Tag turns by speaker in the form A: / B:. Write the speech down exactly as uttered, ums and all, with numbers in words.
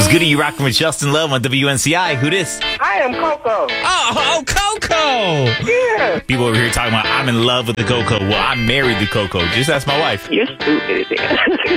A: good? Are you rocking with Justin Love on W N C I? Who this?
B: I am Coco.
A: Oh, oh, Coco.
B: Yeah.
A: People over here talking about I'm in love with the Coco. Well, I married the Coco. Just ask my wife.
B: You're stupid.